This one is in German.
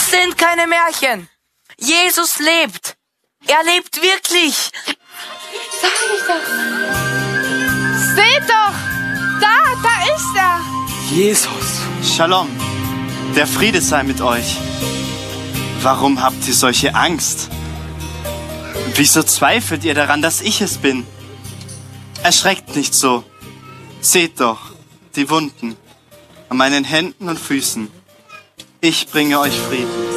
Das sind keine Märchen. Jesus lebt. Er lebt wirklich. Sag ich doch. Seht doch. Da ist er. Jesus. Shalom. Der Friede sei mit euch. Warum habt ihr solche Angst? Wieso zweifelt ihr daran, dass ich es bin? Erschreckt nicht so. Seht doch die Wunden an meinen Händen und Füßen. Ich bringe euch Frieden.